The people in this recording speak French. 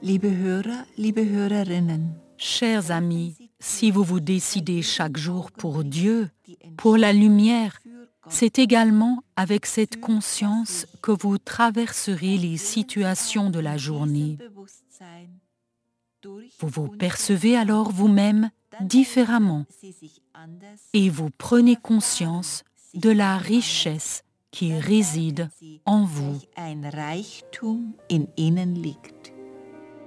Liebe Hörer, liebe Hörerinnen, Chers amis, si vous vous décidez chaque jour pour Dieu, pour la lumière, c'est également avec cette conscience que vous traverserez les situations de la journée. Vous vous percevez alors vous-même différemment et vous prenez conscience de la richesse qui réside en vous. ein Reichtum in ihnen liegt.